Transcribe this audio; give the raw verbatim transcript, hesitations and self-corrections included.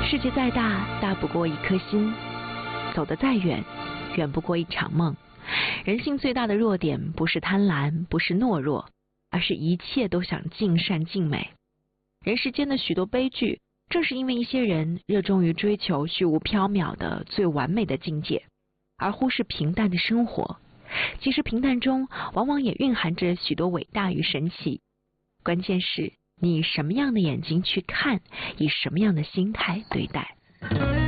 世界再大，大不过一颗心；走得再远，远不过一场梦。人性最大的弱点，不是贪婪，不是懦弱，而是一切都想尽善尽美。人世间的许多悲剧，正是因为一些人热衷于追求虚无缥缈的最完美的境界，而忽视平淡的生活。其实平淡中往往也蕴含着许多伟大与神奇，关键是你以什么样的眼睛去看，以什么样的心态对待。